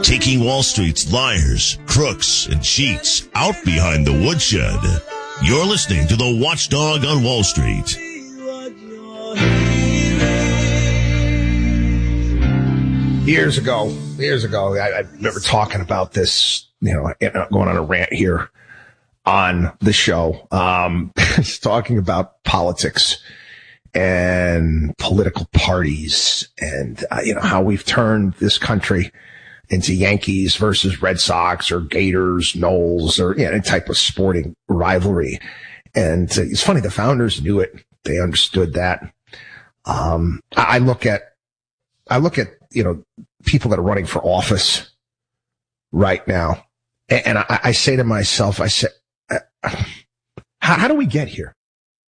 taking Wall Street's liars, crooks, and cheats out behind the woodshed. You're listening to the Watchdog on Wall Street. Years ago, I remember talking about this, going on a rant here on the show, talking about politics and political parties and, how we've turned this country into Yankees versus Red Sox or Gators, Knowles, or any type of sporting rivalry. And it's funny, the founders knew it. They understood that. I look at, people that are running for office right now. And I say to myself, how do we get here?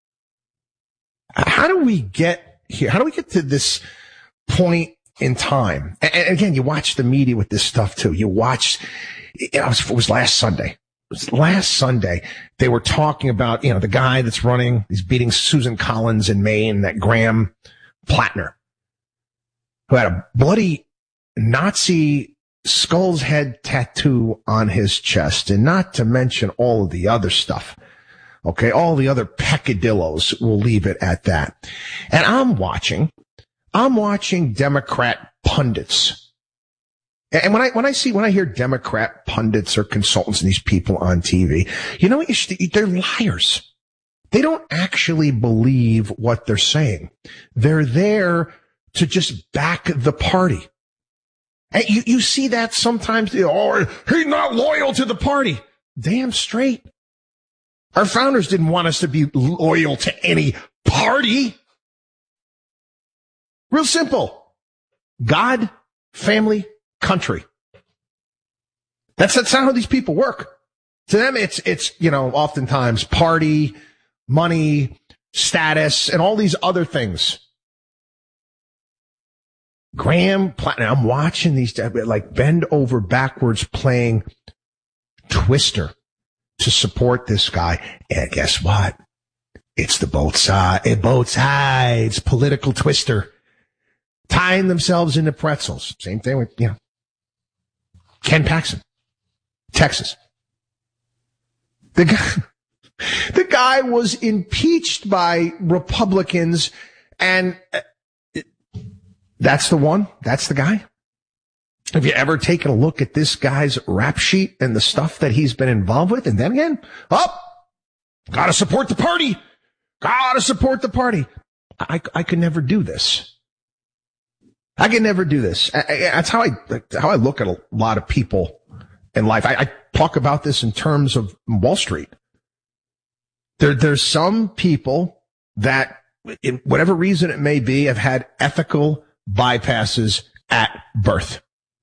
How do we get here? How do we get to this point in time? And again, you watch the media with this stuff too. You watch, it was last Sunday. They were talking about, the guy that's running, he's beating Susan Collins in Maine, that Graham Plattner, who had a bloody Nazi skull's head tattoo on his chest, and not to mention all of the other stuff. Okay, all the other peccadillos, we'll leave it at that. And I'm watching Democrat pundits. And when I hear Democrat pundits or consultants and these people on TV, they're liars. They don't actually believe what they're saying. They're there to just back the party. And you see that sometimes, he's not loyal to the party. Damn straight. Our founders didn't want us to be loyal to any party. Real simple. God, family, country. That's not how these people work. To them, it's oftentimes party, money, status, and all these other things. Graham Plattner, I'm watching these like bend over backwards playing Twister to support this guy. And guess what? It's the both sides political Twister, tying themselves into pretzels. Same thing with, Ken Paxton, Texas. The guy was impeached by Republicans, and that's the one. That's the guy. Have you ever taken a look at this guy's rap sheet and the stuff that he's been involved with? And then again, gotta support the party. I could never do this. That's how I look at a lot of people in life. I talk about this in terms of Wall Street. There's some people that, in whatever reason it may be, have had ethical bypasses at birth.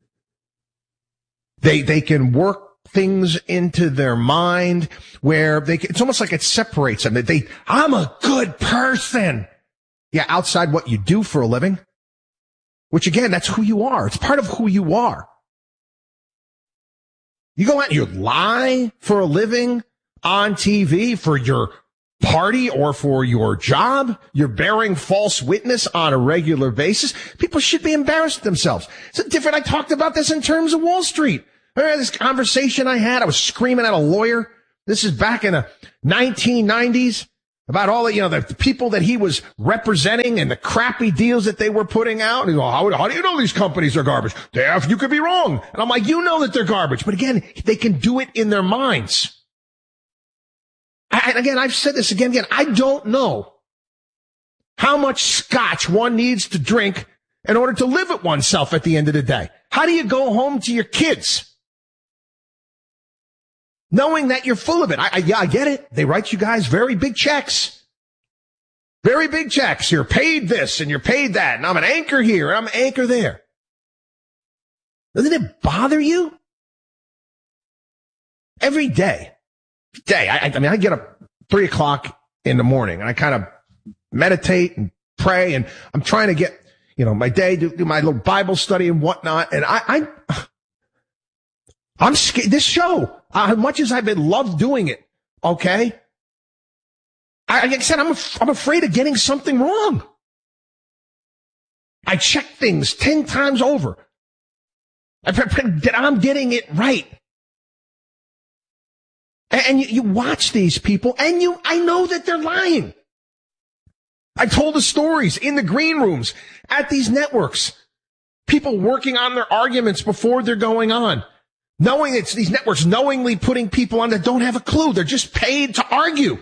They can work things into their mind where it's almost like it separates them. I'm a good person. Yeah, outside what you do for a living, which again, that's who you are. It's part of who you are. You go out and you lie for a living on TV for your party or for your job. You're bearing false witness on a regular basis. People should be embarrassed of themselves. It's different. I talked about this in terms of Wall Street. Remember this conversation I had? I was screaming at a lawyer. This is back in the 1990s about all the people that he was representing and the crappy deals that they were putting out. And how do you know these companies are garbage? You could be wrong. And I'm like, that they're garbage. But again, they can do it in their minds. And again, I've said this again. I don't know how much scotch one needs to drink in order to live with oneself at the end of the day. How do you go home to your kids knowing that you're full of it? I get it. They write you guys very big checks. Very big checks. You're paid this and you're paid that. And I'm an anchor here and I'm an anchor there. Doesn't it bother you? Every day. I get up 3:00 in the morning and I kind of meditate and pray, and I'm trying to get, my day, do my little Bible study and whatnot. And I'm scared. This show, as much as I've been loved doing it, okay, like I said, I'm afraid of getting something wrong. I check things 10 times over. That I'm getting it right. And you watch these people, and I know that they're lying. I told the stories in the green rooms at these networks. People working on their arguments before they're going on. Knowing it's these networks knowingly putting people on that don't have a clue. They're just paid to argue.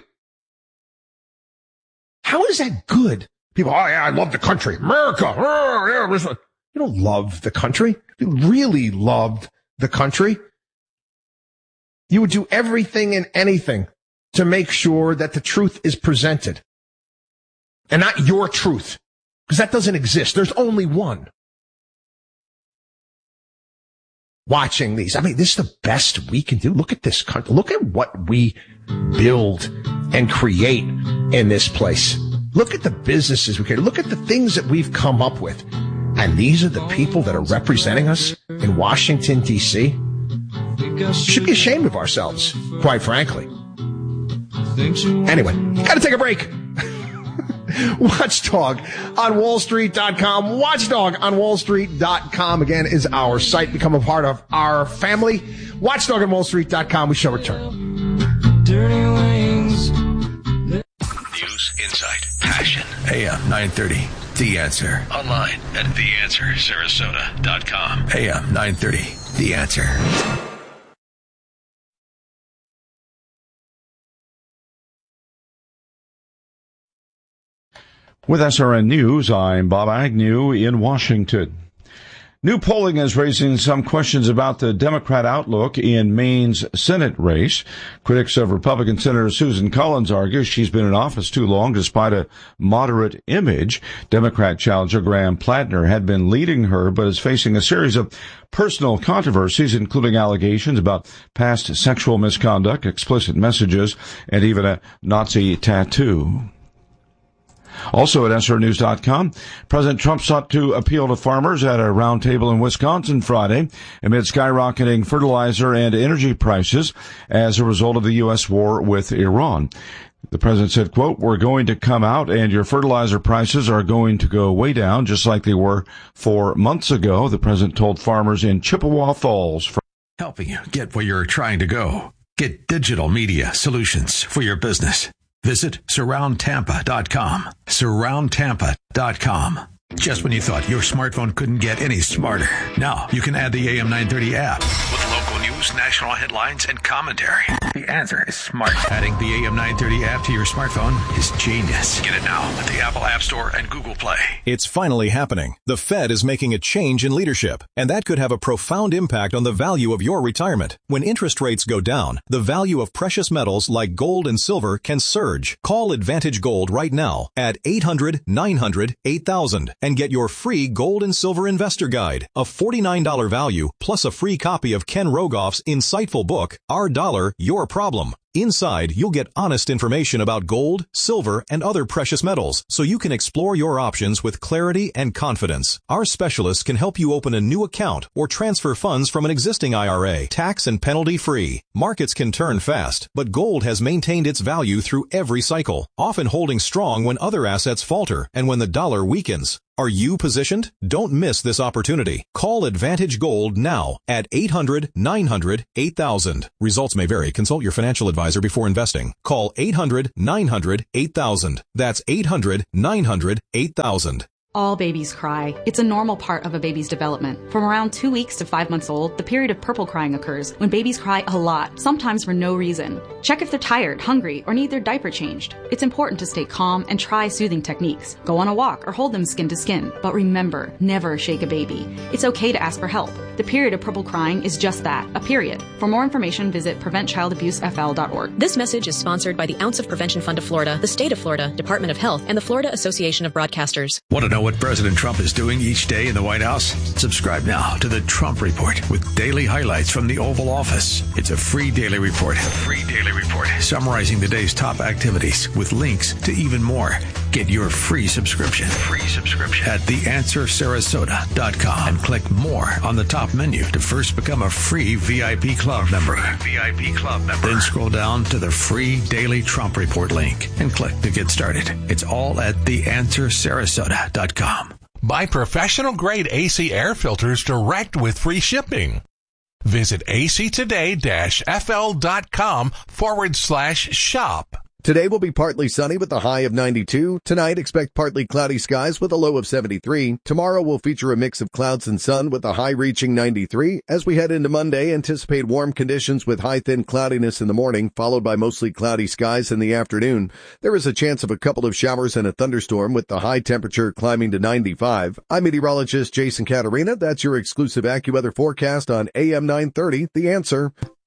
How is that good? People, oh yeah, I love the country. America. Oh, yeah. You don't love the country. If you really loved the country, you would do everything and anything to make sure that the truth is presented. And not your truth. Because that doesn't exist. There's only one. Watching these. I mean, this is the best we can do. Look at this country. Look at what we build and create in this place. Look at the businesses we create. Look at the things that we've come up with. And these are the people that are representing us in Washington, D.C. We should be ashamed of ourselves, quite frankly. Anyway, gotta take a break. Watchdog on WallStreet.com. Watchdog on WallStreet.com, again, is our site. Become a part of our family. Watchdog on WallStreet.com. We shall return. Dirty wings. News, insight, passion. AM 930. The Answer. Online at TheAnswerSarasota.com. AM 930. The Answer. With SRN News, I'm Bob Agnew in Washington. New polling is raising some questions about the Democrat outlook in Maine's Senate race. Critics of Republican Senator Susan Collins argue she's been in office too long despite a moderate image. Democrat challenger Graham Plattner had been leading her but is facing a series of personal controversies, including allegations about past sexual misconduct, explicit messages, and even a Nazi tattoo. Also at SRNews.com, President Trump sought to appeal to farmers at a roundtable in Wisconsin Friday amid skyrocketing fertilizer and energy prices as a result of the U.S. war with Iran. The president said, quote, "We're going to come out and your fertilizer prices are going to go way down just like they were 4 months ago," the president told farmers in Chippewa Falls. Helping you get where you're trying to go. Get digital media solutions for your business. Visit SurroundTampa.com. SurroundTampa.com. Just when you thought your smartphone couldn't get any smarter, now you can add the AM 930 app with local news, national headlines, and commentary. The Answer is smart. Adding the AM 930 app to your smartphone is genius. Get it now at the Apple App Store and Google Play. It's finally happening. The Fed is making a change in leadership, and that could have a profound impact on the value of your retirement. When interest rates go down, the value of precious metals like gold and silver can surge. Call Advantage Gold right now at 800-900-8000 and get your free gold and silver investor guide, a $49 value, plus a free copy of Ken Rogoff's insightful book, Our Dollar, Your Problem. Inside, you'll get honest information about gold, silver, and other precious metals, so you can explore your options with clarity and confidence. Our specialists can help you open a new account or transfer funds from an existing IRA, tax and penalty free. Markets can turn fast, but gold has maintained its value through every cycle, often holding strong when other assets falter and when the dollar weakens. Are you positioned? Don't miss this opportunity. Call Advantage Gold now at 800-900-8000. Results may vary. Consult your financial advisor before investing. Call 800-900-8000. That's 800-900-8000. All babies cry. It's a normal part of a baby's development. From around 2 weeks to 5 months old, the period of purple crying occurs when babies cry a lot, sometimes for no reason. Check if they're tired, hungry, or need their diaper changed. It's important to stay calm and try soothing techniques. Go on a walk or hold them skin to skin. But remember, never shake a baby. It's okay to ask for help. The period of purple crying is just that, a period. For more information, visit PreventChildAbuseFL.org. This message is sponsored by the Ounce of Prevention Fund of Florida, the State of Florida, Department of Health, and the Florida Association of Broadcasters. Want to know what President Trump is doing each day in the White House? Subscribe now to the Trump Report with daily highlights from the Oval Office. It's a free daily report. Summarizing the day's top activities with links to even more. Get your free subscription at TheAnswerSarasota.com and click more on the top menu to first become a free VIP Club member. Then scroll down to the free daily Trump Report link and click to get started. It's all at TheAnswerSarasota.com. Buy professional-grade AC air filters direct with free shipping. Visit actoday-fl.com/shop. Today will be partly sunny with a high of 92. Tonight, expect partly cloudy skies with a low of 73. Tomorrow will feature a mix of clouds and sun with a high reaching 93. As we head into Monday, anticipate warm conditions with high thin cloudiness in the morning, followed by mostly cloudy skies in the afternoon. There is a chance of a couple of showers and a thunderstorm with the high temperature climbing to 95. I'm meteorologist Jason Caterina. That's your exclusive AccuWeather forecast on AM 930, The Answer.